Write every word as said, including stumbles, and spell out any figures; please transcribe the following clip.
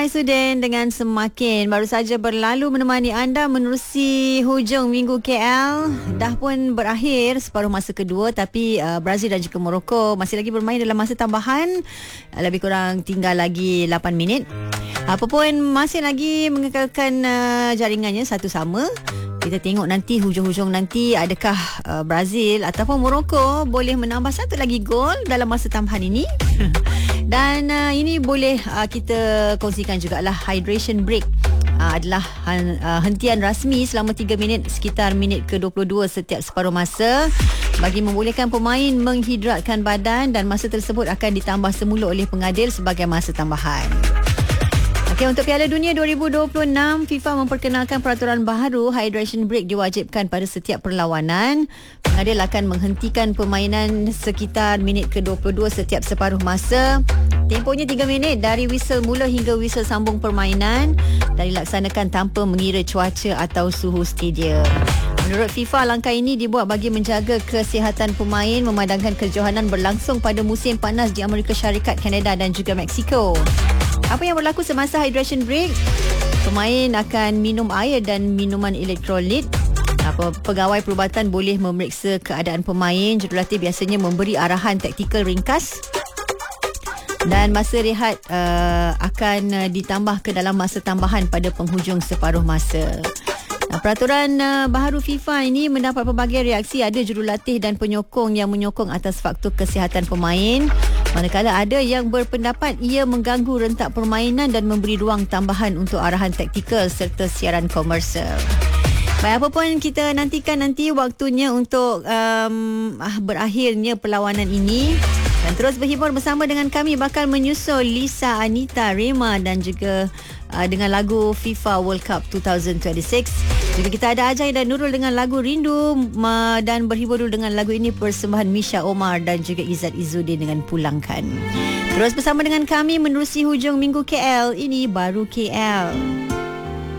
Hai Sudin, dengan semakin baru saja berlalu menemani anda menerusi hujung minggu K L. Dah pun berakhir separuh masa kedua, tapi uh, Brazil dan juga Morocco masih lagi bermain dalam masa tambahan. uh, Lebih kurang tinggal lagi lapan minit. Apapun masih lagi mengekalkan uh, jaringannya satu sama. Kita tengok nanti hujung-hujung nanti adakah uh, Brazil ataupun Morocco boleh menambah satu lagi gol dalam masa tambahan ini. Dan uh, ini boleh uh, kita kongsikan jugalah hydration break. Uh, adalah uh, uh, hentian rasmi selama tiga minit sekitar minit ke dua puluh dua setiap separuh masa bagi membolehkan pemain menghidratkan badan, dan masa tersebut akan ditambah semula oleh pengadil sebagai masa tambahan. Okay, untuk Piala Dunia dua ribu dua puluh enam, FIFA memperkenalkan peraturan baharu hydration break diwajibkan pada setiap perlawanan. Pengadil akan menghentikan permainan sekitar minit ke dua puluh dua setiap separuh masa. Tempohnya tiga minit dari whistle mula hingga whistle sambung permainan, dan dilaksanakan tanpa mengira cuaca atau suhu stadium. Menurut FIFA, langkah ini dibuat bagi menjaga kesihatan pemain, memandangkan kejohanan berlangsung pada musim panas di Amerika Syarikat, Kanada dan juga Mexico. Apa yang berlaku semasa hydration break? Pemain akan minum air dan minuman elektrolit. Pegawai perubatan boleh memeriksa keadaan pemain. Jurulatih biasanya memberi arahan taktikal ringkas. Dan masa rehat uh, akan ditambah ke dalam masa tambahan pada penghujung separuh masa. Peraturan uh, baharu FIFA ini mendapat pelbagai reaksi. Ada jurulatih dan penyokong yang menyokong atas faktor kesihatan pemain, manakala ada yang berpendapat ia mengganggu rentak permainan dan memberi ruang tambahan untuk arahan taktikal serta siaran komersial. Baik, apa pun kita nantikan nanti waktunya untuk um, berakhirnya perlawanan ini. Dan terus berhibur bersama dengan kami bakal menyusul Lisa, Anita, Rema dan juga uh, dengan lagu FIFA World Cup dua ribu dua puluh enam. Juga kita ada Ajay dan Nurul dengan lagu Rindu, uh, dan berhibur dulu dengan lagu ini persembahan Misha Omar dan juga Izzat Izzuddin dengan Pulangkan. Terus bersama dengan kami menerusi hujung minggu K L. Ini baru K L.